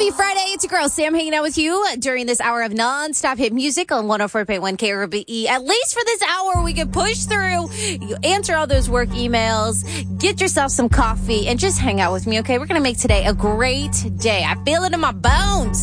Happy Friday. It's your girl, Sam, hanging out with you during this hour of non-stop hit music on 104.1 KRBE. At least for this hour, we can push through, you answer all those work emails, get yourself some coffee, and just hang out with me, okay? We're going to make today a great day. I feel it in my bones.